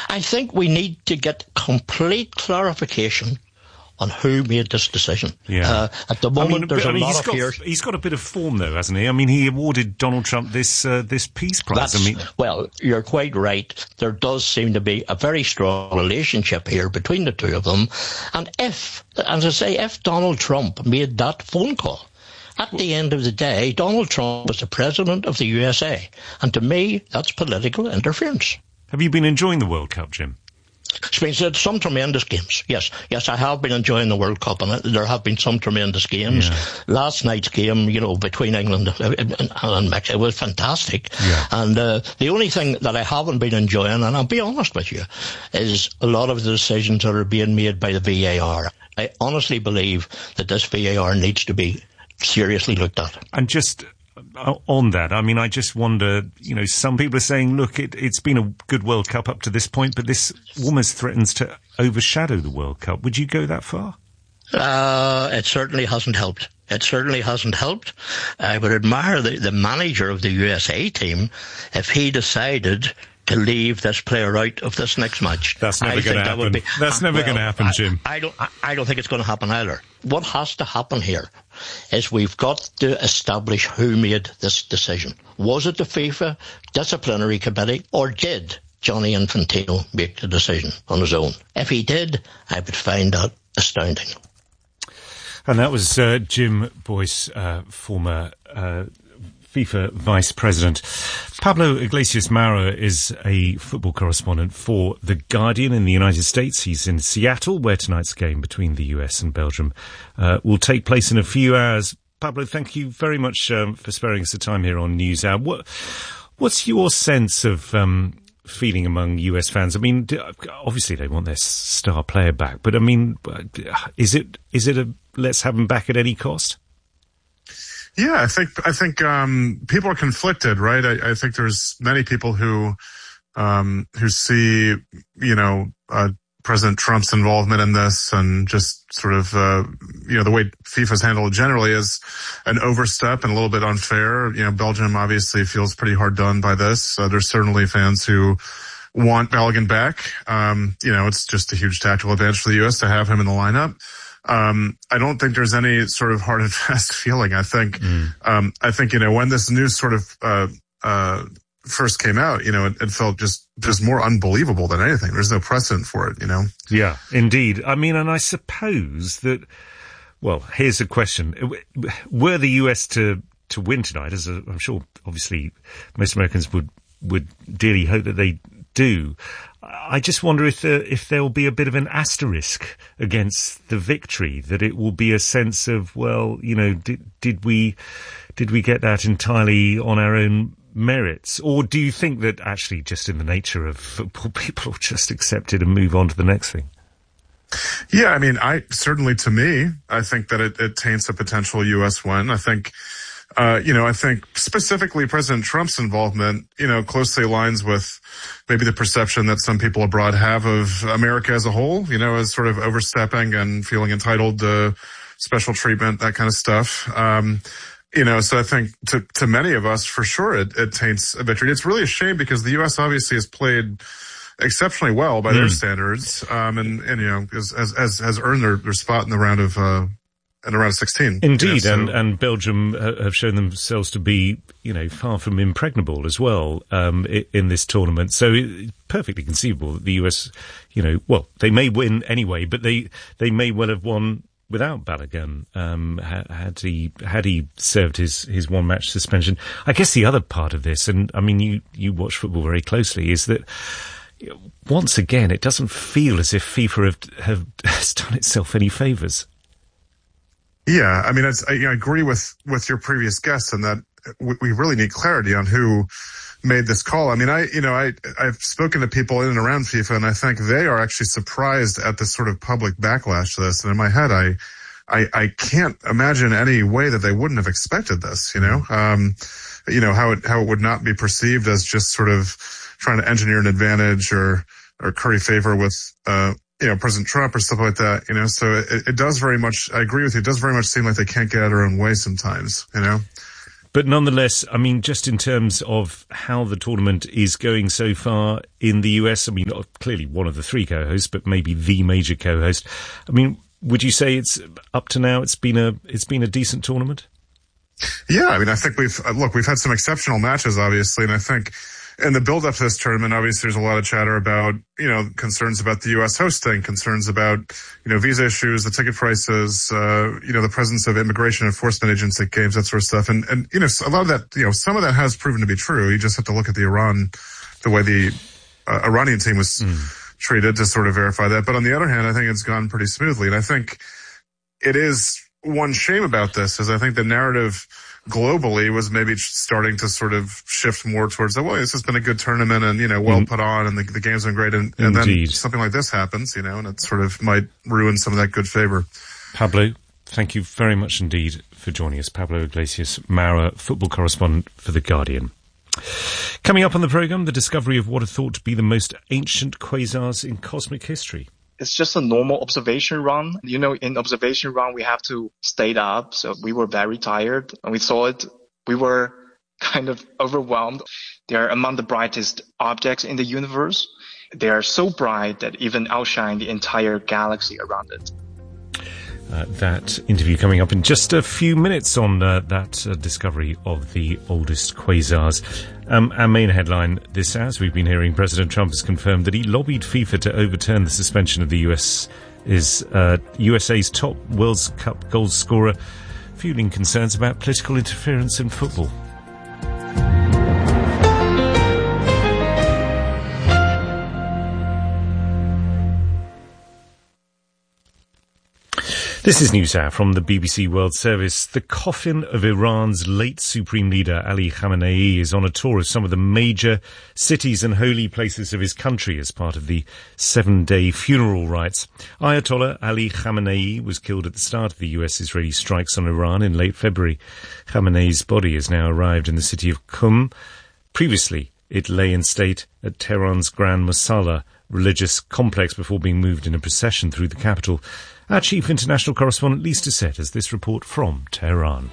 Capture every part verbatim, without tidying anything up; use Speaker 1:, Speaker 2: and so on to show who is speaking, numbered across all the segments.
Speaker 1: I think we need to get complete clarification on who made this decision.
Speaker 2: Yeah.
Speaker 1: Uh, at the moment,
Speaker 2: I mean,
Speaker 1: there's
Speaker 2: I
Speaker 1: a
Speaker 2: mean,
Speaker 1: lot
Speaker 2: he's
Speaker 1: of
Speaker 2: got,
Speaker 1: fears.
Speaker 2: He's got a bit of form, though, hasn't he? I mean, he awarded Donald Trump this uh, this Peace Prize.
Speaker 1: That's,
Speaker 2: I mean,
Speaker 1: well, you're quite right. There does seem to be a very strong relationship here between the two of them. And if, as I say, if Donald Trump made that phone call, at the end of the day, Donald Trump was the president of the U S A. And to me, that's political interference.
Speaker 2: Have you been enjoying the World Cup, Jim?
Speaker 1: It's been said some tremendous games. Yes, yes, I have been enjoying the World Cup, and there have been some tremendous games. Yeah. Last night's game, you know, between England and, and Mexico, it was fantastic.
Speaker 2: Yeah.
Speaker 1: And uh, the only thing that I haven't been enjoying, and I'll be honest with you, is a lot of the decisions that are being made by the V A R. I honestly believe that this V A R needs to be seriously looked at.
Speaker 2: And just on that, I mean, I just wonder, you know, some people are saying, look, it, it's been a good World Cup up to this point, but this almost threatens to overshadow the World Cup. Would you go that far?
Speaker 1: Uh, it certainly hasn't helped. It certainly hasn't helped. I would admire the, the manager of the U S A team if he decided to leave this player out of this next match.
Speaker 2: That's never going to happen. Be, That's never well, going to happen, Jim.
Speaker 1: I, I don't. I, I don't think it's going to happen either. What has to happen here is we've got to establish who made this decision. Was it the FIFA disciplinary committee, or did Gianni Infantino make the decision on his own? If he did, I would find that astounding.
Speaker 2: And that was uh, Jim Boyce, uh, former Uh, FIFA Vice President. Pablo Iglesias Maura is a football correspondent for The Guardian in the United States. He's in Seattle, where tonight's game between the U S and Belgium uh, will take place in a few hours. Pablo, thank you very much um, for sparing us the time here on News Hour. What, what's your sense of um, feeling among U S fans? I mean, obviously they want their star player back, but I mean, is it is it a let's have him back at any cost?
Speaker 3: Yeah, I think I think um, people are conflicted, right? I, I think there's many people who um, who see, you know, uh, President Trump's involvement in this and just sort of, uh, you know, the way FIFA's handled it generally is an overstep and a little bit unfair. You know, Belgium obviously feels pretty hard done by this. Uh, there's certainly fans who want Balogun back. Um, you know, it's just a huge tactical advantage for the U S to have him in the lineup. Um, I don't think there's any sort of hard and fast feeling. I think, mm. um, I think, you know, when this news sort of, uh, uh, first came out, you know, it, it felt just, just more unbelievable than anything. There's no precedent for it, you know?
Speaker 2: Yeah, indeed. I mean, and I suppose that, well, here's a question. Were the U S to, to win tonight, as a, I'm sure obviously most Americans would, would dearly hope that they do, I just wonder if there, if there will be a bit of an asterisk against the victory, that it will be a sense of, well, you know, did, did we, did we get that entirely on our own merits? Or do you think that actually just in the nature of football, people will just accept it and move on to the next thing?
Speaker 3: Yeah, I mean, I certainly, to me, I think that it, it taints a potential U S win. I think, Uh, you know, I think specifically President Trump's involvement, you know, closely aligns with maybe the perception that some people abroad have of America as a whole, you know, as sort of overstepping and feeling entitled to special treatment, that kind of stuff. Um, you know, so I think to, to many of us, for sure, it, it taints a victory. It's really a shame because the U S obviously has played exceptionally well by mm. their standards, um, and, and, you know, has, has, has earned their, their spot in the round of, uh, in around sixteen.
Speaker 2: Indeed,
Speaker 3: yeah, so.
Speaker 2: and, and Belgium have shown themselves to be, you know, far from impregnable as well, um, in this tournament. So it's perfectly conceivable that the U S, you know, well, they may win anyway, but they, they may well have won without Balogun, um, had he, had he served his, his one match suspension. I guess the other part of this, and I mean, you, you watch football very closely, is that once again, it doesn't feel as if FIFA have, have has done itself any favours.
Speaker 3: Yeah, I mean, it's, I, you know, I agree with, with your previous guest in that we, we really need clarity on who made this call. I mean, I, you know, I, I've spoken to people in and around FIFA, and I think they are actually surprised at the sort of public backlash to this. And in my head, I, I, I can't imagine any way that they wouldn't have expected this, you know, um, you know, how it, how it would not be perceived as just sort of trying to engineer an advantage or, or curry favor with, uh, you know, President Trump or stuff like that, you know, so it, it does very much, I agree with you, it does very much seem like they can't get out of their own way sometimes, you know.
Speaker 2: But nonetheless, I mean, just in terms of how the tournament is going so far in the U S, I mean, clearly one of the three co-hosts, but maybe the major co-host. I mean, would you say it's up to now? It's been a it's been a decent tournament.
Speaker 3: Yeah, I mean, I think we've look we've had some exceptional matches, obviously, and I think in the build up to this tournament, obviously, there's a lot of chatter about you know concerns about the U S hosting, concerns about you know visa issues, the ticket prices, uh, you know the presence of immigration enforcement agents at games, that sort of stuff, and and you know a lot of that, you know, some of that has proven to be true. You just have to look at the Iran, the way the uh, Iranian team was mm. treated to sort of verify that. But on the other hand, I think it's gone pretty smoothly, and I think it is. One shame about this is I think the narrative globally was maybe starting to sort of shift more towards that. Well, this has been a good tournament and, you know, well mm. put on and the, the game's been great. And, and then something like this happens, you know, and it sort of might ruin some of that good favor.
Speaker 2: Pablo, thank you very much indeed for joining us. Pablo Iglesias Mara, football correspondent for The Guardian. Coming up on the programme, the discovery of what are thought to be the most ancient quasars in cosmic history.
Speaker 4: It's just a normal observation run. You know, in observation run, we have to stay up. So we were very tired and we saw it. We were kind of overwhelmed. They are among the brightest objects in the universe. They are so bright that even outshine the entire galaxy around it.
Speaker 2: Uh, that interview coming up in just a few minutes on uh, that uh, discovery of the oldest quasars. Um, our main headline this hour, as we've been hearing, President Trump has confirmed that he lobbied FIFA to overturn the suspension of the U S is uh, U S A's top World Cup goal scorer, fueling concerns about political interference in football. This is NewsHour from the B B C World Service. The coffin of Iran's late Supreme Leader Ali Khamenei is on a tour of some of the major cities and holy places of his country as part of the seven-day funeral rites. Ayatollah Ali Khamenei was killed at the start of the U S-Israeli strikes on Iran in late February. Khamenei's body has now arrived in the city of Qum. Previously, it lay in state at Tehran's Grand Mosalla religious complex before being moved in a procession through the capital. Our chief international correspondent Lisa Sett has this report from Tehran.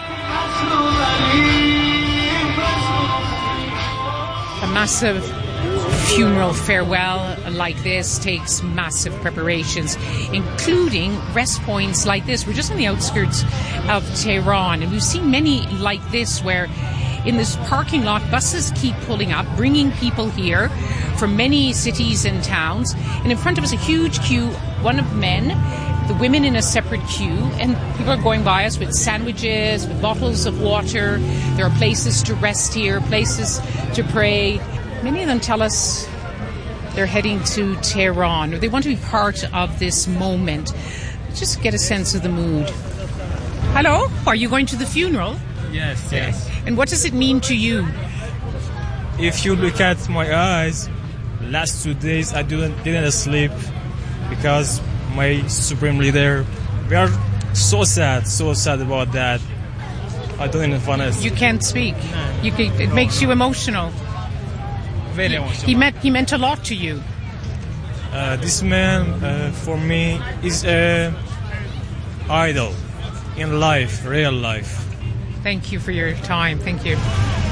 Speaker 5: A massive funeral farewell like this takes massive preparations, including rest points like this. We're just on the outskirts of Tehran, and we've seen many like this where in this parking lot, buses keep pulling up, bringing people here from many cities and towns. And in front of us, a huge queue, one of men, the women in a separate queue, and people are going by us with sandwiches, with bottles of water. There are places to rest here, places to pray. Many of them tell us they're heading to Tehran, or they want to be part of this moment. Just get a sense of the mood. Hello, are you going to the funeral?
Speaker 6: Yes, yes.
Speaker 5: And what does it mean to you?
Speaker 6: If you look at my eyes, last two days I didn't didn't sleep because my supreme leader. We are so sad, so sad about that. I don't even want to.
Speaker 5: You can't speak. No. You can, it no. makes you emotional.
Speaker 6: Very
Speaker 5: he,
Speaker 6: emotional.
Speaker 5: He meant he meant a lot to you.
Speaker 6: Uh, this man, uh, for me, is a idol in life, real life.
Speaker 5: Thank you for your time. Thank you.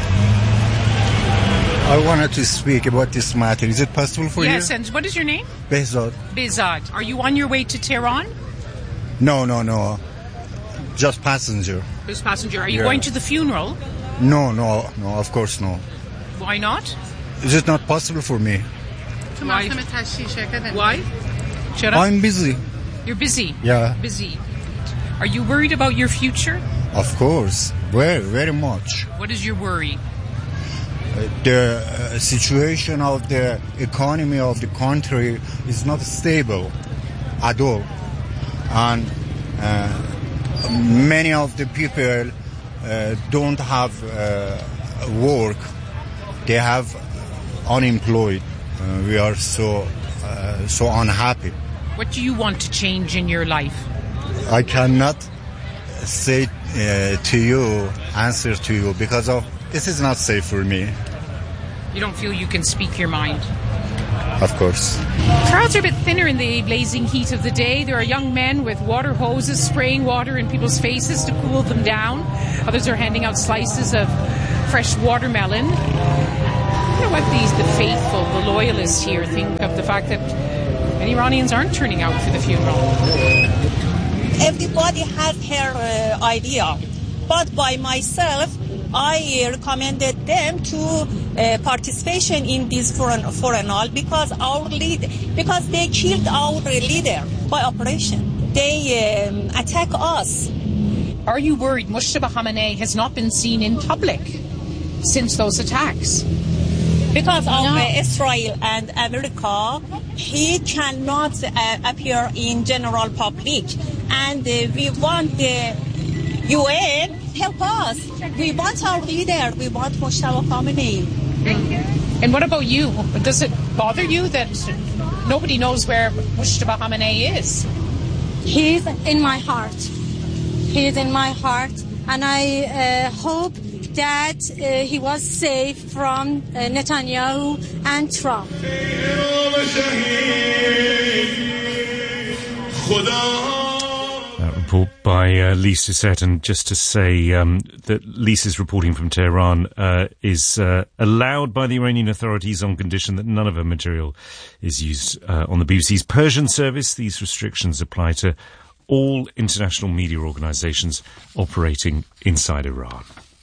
Speaker 7: I wanted to speak about this matter. Is it possible for
Speaker 5: yes,
Speaker 7: you?
Speaker 5: Yes, and what is your name?
Speaker 7: Behzad.
Speaker 5: Behzad. Are you on your way to Tehran?
Speaker 7: No, no, no. Just passenger.
Speaker 5: Just passenger. Are you
Speaker 7: yeah.
Speaker 5: going to the funeral?
Speaker 7: No, no, no, of course no.
Speaker 5: Why not?
Speaker 7: Is it not possible for me?
Speaker 5: Why? Why? Shut up.
Speaker 7: I'm busy.
Speaker 5: You're busy?
Speaker 7: Yeah.
Speaker 5: Busy. Are you worried about your future?
Speaker 7: Of course. Very, very much.
Speaker 5: What is your worry?
Speaker 7: The uh, situation of the economy of the country is not stable at all. And uh, many of the people uh, don't have uh, work. They have unemployed. Uh, we are so uh, so unhappy.
Speaker 5: What do you want to change in your life?
Speaker 7: I cannot say uh, to you, answer to you, because of this is not safe for me.
Speaker 5: You don't feel you can speak your mind?
Speaker 7: of course.
Speaker 5: Crowds are a bit thinner in the blazing heat of the day. There are young men with water hoses spraying water in people's faces to cool them down. Others are handing out slices of fresh watermelon. I wonder what these, the faithful, the loyalists here think of the fact that many Iranians aren't turning out for the funeral.
Speaker 8: Everybody has her uh, idea, but by myself, I recommended them to uh, participation in this funeral because our lead, because they killed our leader by operation. They um, attack us.
Speaker 5: Are you worried Mujtaba Khamenei has not been seen in public since those attacks?
Speaker 8: Because of
Speaker 5: no.
Speaker 8: uh, Israel and America, he cannot uh, appear in general public, and uh, we want the U N help us. We want our leader. We want Mujtaba Khamenei.
Speaker 5: And what about you? Does it bother you that nobody knows where Mujtaba Khamenei is?
Speaker 9: He's in my heart. He's in my heart, and I uh, hope that uh, he was safe from uh, Netanyahu and Trump.
Speaker 2: That report by uh, Lisa Sett, and just to say um, that Lisa's reporting from Tehran uh, is uh, allowed by the Iranian authorities on condition that none of her material is used uh, on the B B C's Persian service. These restrictions apply to all international media organisations operating inside Iran.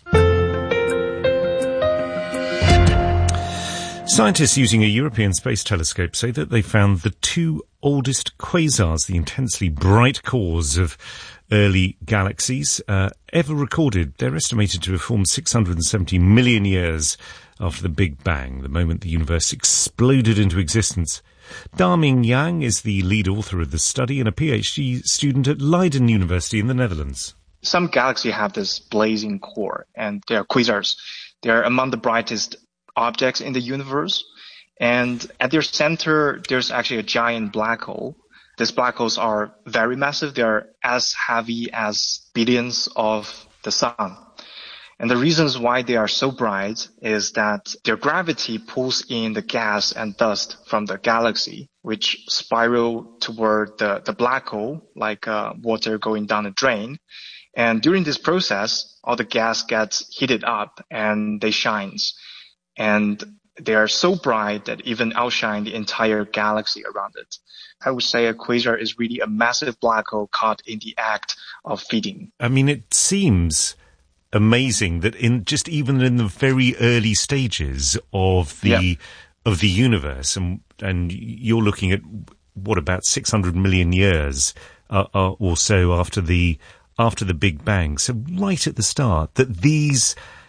Speaker 2: Scientists using a European space telescope say that they found the two oldest quasars, the intensely bright cores of early galaxies, uh, ever recorded. They're estimated to have formed six hundred seventy million years after the Big Bang, the moment the universe exploded into existence. Daming Yang is the lead author of the study and a PhD student at Leiden University in the Netherlands.
Speaker 4: Some galaxies have this blazing core, and they are quasars. They are among the brightest objects in the universe. And at their center, there's actually a giant black hole. These black holes are very massive. They are as heavy as billions of the sun. And the reasons why they are so bright is that their gravity pulls in the gas and dust from the galaxy, which spiral toward the, the black hole, like uh, water going down a drain. And during this process, all the gas gets heated up and they shines. And they are so bright that even outshine the entire galaxy around it. I would say a quasar is really a massive black hole caught in the act of feeding.
Speaker 2: I mean, it seems amazing that in just even in the very early stages of the yeah. of the universe, and and you're looking at what, about six hundred million years uh, uh, or so after the after the Big Bang. So right at the start, that these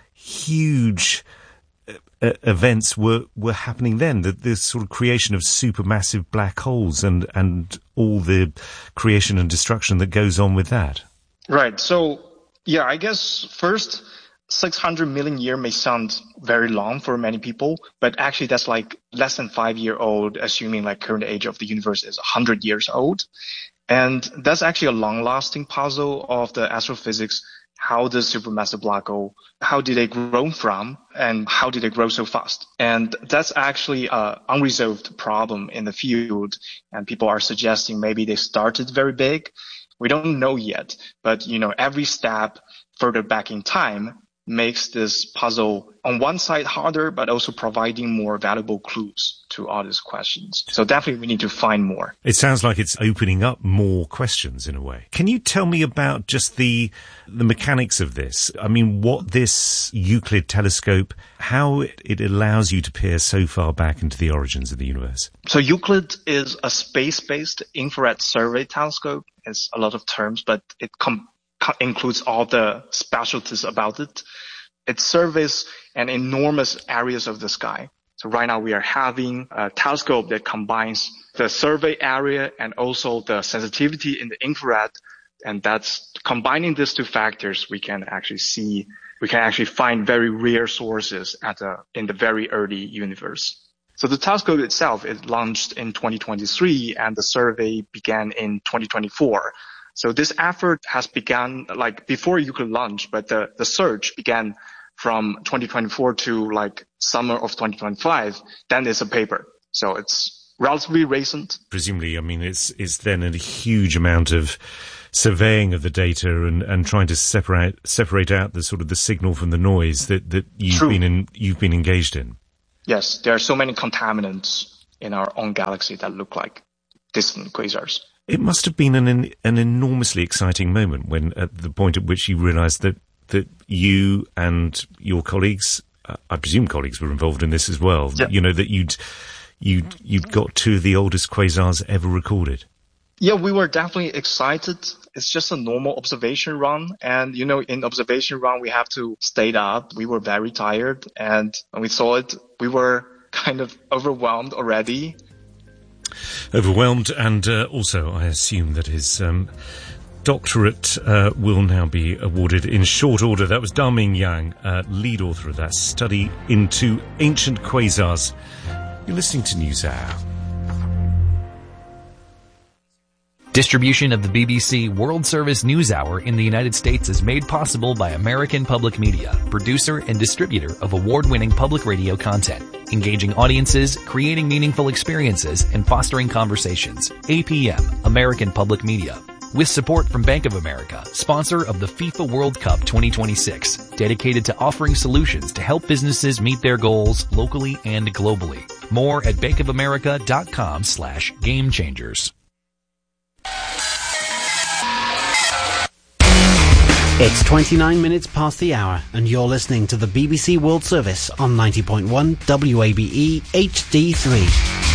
Speaker 2: huge Uh, events were, were happening then, the, the sort of creation of supermassive black holes and, and all the creation and destruction that goes on with that.
Speaker 4: Right. So, yeah, I guess first, six hundred million year may sound very long for many people, but actually that's like less than five year old, assuming like current age of the universe is one hundred years old. And that's actually a long lasting puzzle of the astrophysics. How does supermassive black hole, how did they grow from, and how did they grow so fast? And that's actually an unresolved problem in the field, and people are suggesting maybe they started very big. We don't know yet, but, you know, every step further back in time makes this puzzle on one side harder, but also providing more valuable clues to all these questions. So definitely we need to find more.
Speaker 2: It sounds like it's opening up more questions in a way. Can you tell me about just the the mechanics of this? I mean, what this Euclid telescope, how it, it allows you to peer so far back into the origins of the universe?
Speaker 4: So Euclid is a space-based infrared survey telescope. It's a lot of terms, but it com- includes all the specialties about it. It surveys an enormous areas of the sky. So right now we are having a telescope that combines the survey area and also the sensitivity in the infrared. And that's combining these two factors, we can actually see, we can actually find very rare sources at the, in the very early universe. So the telescope itself is launched in twenty twenty-three and the survey began in twenty twenty-four. So this effort has begun like before Euclid launch, but the, the search began from twenty twenty-four to like summer of twenty twenty-five. Then there's a paper. So it's relatively recent.
Speaker 2: Presumably, I mean, it's it's then a huge amount of surveying of the data and, and trying to separate separate out the sort of the signal from the noise that, that you've
Speaker 4: True.
Speaker 2: been in you've been engaged in.
Speaker 4: Yes, there are so many contaminants in our own galaxy that look like distant quasars.
Speaker 2: It must have been an an enormously exciting moment when, at the point at which you realised that that you and your colleagues, uh, I presume colleagues were involved in this as well.
Speaker 4: Yep.
Speaker 2: You know, that you'd you'd you'd got two of the oldest quasars ever recorded.
Speaker 4: Yeah, we were definitely excited. It's just a normal observation run. And, you know, in observation run, we have to stay up. We were very tired. And when we saw it, we were kind of overwhelmed already.
Speaker 2: Overwhelmed. And uh, also, I assume that his um, doctorate uh, will now be awarded in short order. That was Da-Ming Yang, uh, lead author of that study into ancient quasars. You're listening to NewsHour.
Speaker 10: Distribution of the B B C World Service NewsHour in the United States is made possible by American Public Media, producer and distributor of award-winning public radio content, engaging audiences, creating meaningful experiences, and fostering conversations. A P M, American Public Media. With support from Bank of America, sponsor of the FIFA World Cup twenty twenty-six, dedicated to offering solutions to help businesses meet their goals locally and globally. More at bankofamerica.com slash game changers.
Speaker 11: It's twenty-nine minutes past the hour, and you're listening to the B B C World Service on ninety point one W A B E H D three.